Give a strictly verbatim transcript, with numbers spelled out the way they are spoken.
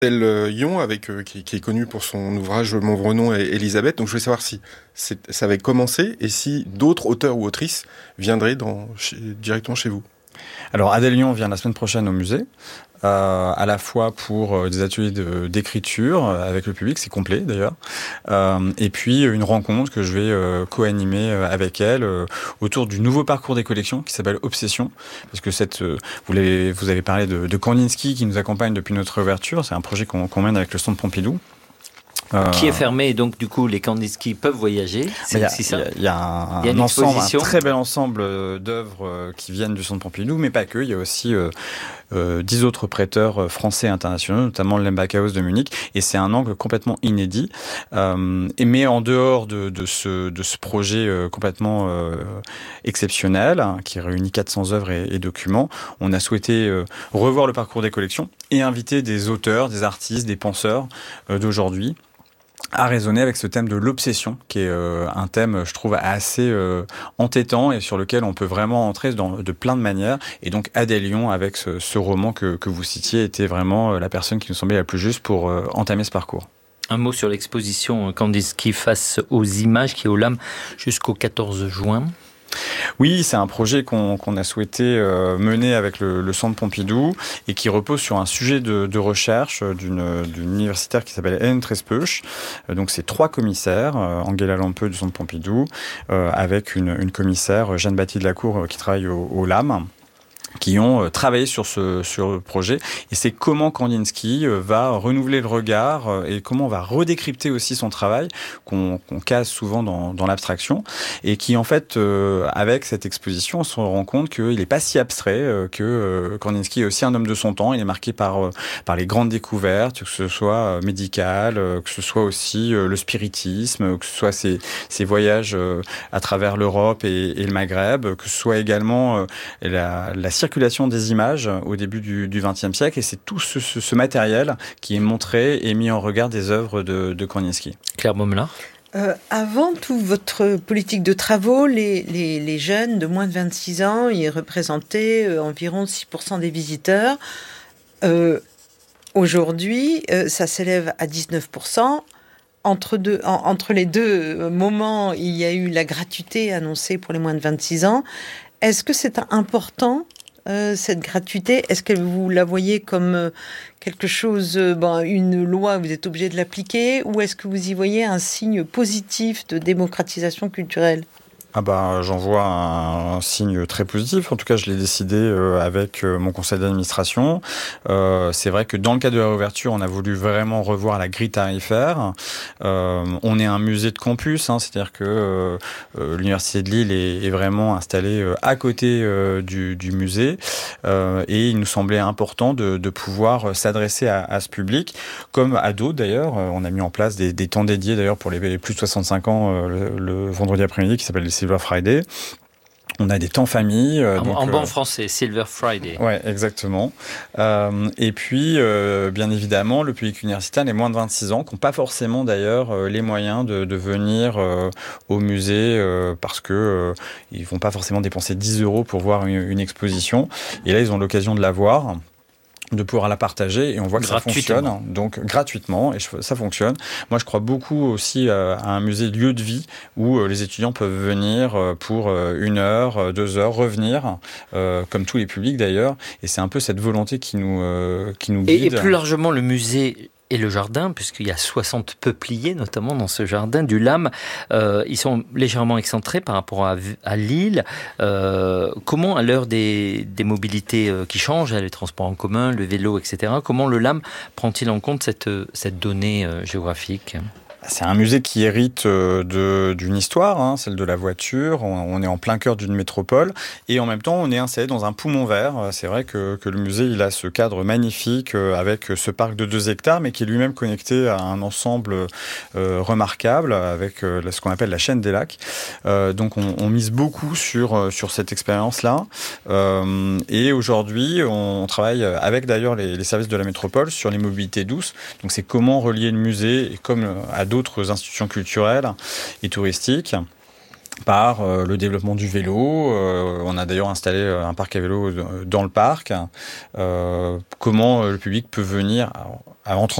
Adèle Yon, avec, euh, qui, qui est connue pour son ouvrage Mon vrai nom est Elisabeth. Donc je voulais savoir si c'est, ça avait commencé et si d'autres auteurs ou autrices viendraient dans, chez, directement chez vous. Alors Adèle Yon vient la semaine prochaine au musée, euh, à la fois pour euh, des ateliers de, d'écriture euh, avec le public, c'est complet d'ailleurs, euh, et puis une rencontre que je vais euh, co-animer euh, avec elle euh, autour du nouveau parcours des collections qui s'appelle Obsession, parce que cette, euh, vous, l'avez, vous avez parlé de, de Kandinsky qui nous accompagne depuis notre ouverture, c'est un projet qu'on, qu'on mène avec le Centre Pompidou. Euh... Qui est fermé, et donc du coup les Kandinsky peuvent voyager. C'est il y a, ça. Il y a un, il y a un ensemble, un très bel ensemble d'œuvres qui viennent du Centre Pompidou, mais pas que. Il y a aussi euh, euh, dix autres prêteurs français et internationaux, notamment le Lembachhaus de Munich, et c'est un angle complètement inédit. Euh, et mais en dehors de, de ce de ce projet euh, complètement euh, exceptionnel, hein, qui réunit quatre cents œuvres et, et documents, on a souhaité euh, revoir le parcours des collections et inviter des auteurs, des artistes, des penseurs euh, d'aujourd'hui à raisonner avec ce thème de l'obsession, qui est euh, un thème, je trouve, assez euh, entêtant et sur lequel on peut vraiment entrer dans, de plein de manières. Et donc Adèle Yon, avec ce, ce roman que, que vous citiez, était vraiment la personne qui nous semblait la plus juste pour euh, entamer ce parcours. Un mot sur l'exposition Kandinsky face aux images qui est au L A M jusqu'au quatorze juin. Oui, c'est un projet qu'on, qu'on a souhaité euh, mener avec le, le Centre Pompidou et qui repose sur un sujet de, de recherche d'une, d'une universitaire qui s'appelle Hélène Trespeuch. Euh, donc c'est trois commissaires, euh, Angela Lampeux du Centre Pompidou, euh, avec une, une commissaire, Jeanne Baptiste-Lacour, euh, qui travaille au, au L A M, qui ont travaillé sur ce sur le projet, et c'est comment Kandinsky va renouveler le regard et comment on va redécrypter aussi son travail qu'on, qu'on case souvent dans, dans l'abstraction, et qui en fait euh, avec cette exposition on se rend compte qu'il n'est pas si abstrait, euh, que euh, Kandinsky est aussi un homme de son temps. Il est marqué par euh, par les grandes découvertes, que ce soit médical, euh, que ce soit aussi euh, le spiritisme, que ce soit ses, ses voyages euh, à travers l'Europe et, et le Maghreb, que ce soit également euh, la, la circulation des images au début du vingtième siècle, et c'est tout ce, ce, ce matériel qui est montré et mis en regard des œuvres de, de Kandinsky. Claire Baumelin. Euh, avant toute votre politique de travaux, les, les, les jeunes de moins de vingt-six ans, ils représentaient euh, environ six pour cent des visiteurs. Euh, aujourd'hui, euh, ça s'élève à dix-neuf pour cent. Entre, deux, en, entre les deux moments, il y a eu la gratuité annoncée pour les moins de vingt-six ans. Est-ce que c'est important, euh, cette gratuité? Est-ce que vous la voyez comme euh, quelque chose, euh, ben, une loi, vous êtes obligé de l'appliquer, ou est-ce que vous y voyez un signe positif de démocratisation culturelle? Ah bah, j'en vois un, un signe très positif. En tout cas, je l'ai décidé euh, avec euh, mon conseil d'administration. Euh, c'est vrai que dans le cadre de la réouverture, on a voulu vraiment revoir la grille tarifaire. Euh, on est un musée de campus, hein, c'est-à-dire que euh, euh, l'université de Lille est, est vraiment installée euh, à côté euh, du, du musée, euh, et il nous semblait important de, de pouvoir s'adresser à, à ce public, comme à d'autres d'ailleurs. On a mis en place des, des temps dédiés d'ailleurs pour les, les plus de soixante-cinq ans euh, le, le vendredi après-midi, qui s'appelle les Silver Friday. On a des temps famille. Euh, en donc, en bon euh, français, Silver Friday. Ouais, exactement. Euh, et puis, euh, bien évidemment, le public universitaire, les moins de vingt-six ans, qui n'ont pas forcément d'ailleurs euh, les moyens de, de venir euh, au musée euh, parce que euh, ils vont pas forcément dépenser dix euros pour voir une, une exposition. Et là, ils ont l'occasion de la voir, de pouvoir la partager, et on voit que ça fonctionne, donc gratuitement, et ça fonctionne. Moi, je crois beaucoup aussi à un musée lieu de vie où les étudiants peuvent venir pour une heure, deux heures, revenir, euh, comme tous les publics d'ailleurs, et c'est un peu cette volonté qui nous, euh, qui nous guide. Et, et plus largement, le musée et le jardin, puisqu'il y a soixante peupliers, notamment dans ce jardin du L A M. Euh, ils sont légèrement excentrés par rapport à, à Lille. Euh, comment, à l'heure des, des mobilités euh, qui changent, les transports en commun, le vélo, et cetera, comment le L A M prend-il en compte cette, cette donnée euh, géographique ? C'est un musée qui hérite de, d'une histoire, hein, celle de la voiture. On, on est en plein cœur d'une métropole, et en même temps, on est installé dans un poumon vert. C'est vrai que, que le musée, il a ce cadre magnifique avec ce parc de deux hectares, mais qui est lui-même connecté à un ensemble euh, remarquable avec euh, ce qu'on appelle la chaîne des lacs. Euh, donc, on, on mise beaucoup sur sur cette expérience-là. Euh, et aujourd'hui, on travaille avec d'ailleurs les, les services de la métropole sur les mobilités douces. Donc, c'est comment relier le musée, et comme à d'autres institutions culturelles et touristiques, par euh, le développement du vélo. Euh, on a d'ailleurs installé un parc à vélo dans le parc. Euh, comment le public peut venir, alors, en